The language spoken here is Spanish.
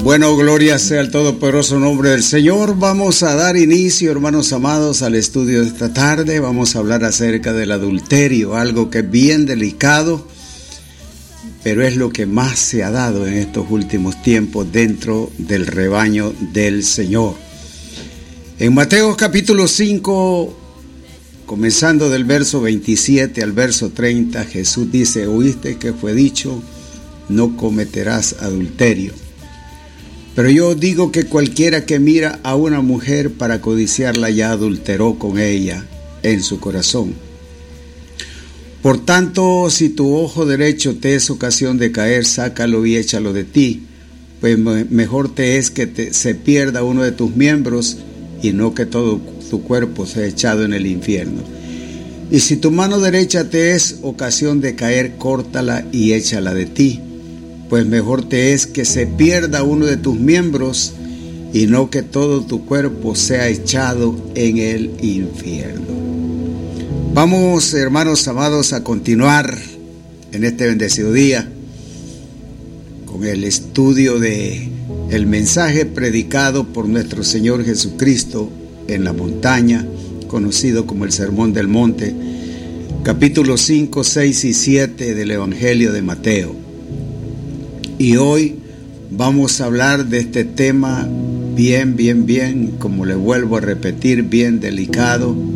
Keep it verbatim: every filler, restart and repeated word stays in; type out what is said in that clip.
Bueno, gloria sea al todopoderoso nombre del Señor. Vamos a dar inicio, hermanos amados, al estudio de esta tarde. Vamos a hablar acerca del adulterio, algo que es bien delicado, pero es lo que más se ha dado en estos últimos tiempos dentro del rebaño del Señor. En Mateo capítulo cinco, comenzando del verso veintisiete al verso treinta, Jesús dice: oíste que fue dicho, no cometerás adulterio. Pero yo digo que cualquiera que mira a una mujer para codiciarla ya adulteró con ella en su corazón. Por tanto, si tu ojo derecho te es ocasión de caer, sácalo y échalo de ti, pues mejor te es que te, se pierda uno de tus miembros y no que todo tu cuerpo sea echado en el infierno. Y si tu mano derecha te es ocasión de caer, córtala y échala de ti, pues mejor te es que se pierda uno de tus miembros y no que todo tu cuerpo sea echado en el infierno. Vamos, hermanos amados, a continuar en este bendecido día con el estudio de el mensaje predicado por nuestro Señor Jesucristo en la montaña, conocido como el Sermón del Monte, capítulos cinco, seis y siete del Evangelio de Mateo. Y hoy vamos a hablar de este tema bien, bien, bien, como le vuelvo a repetir, bien delicado,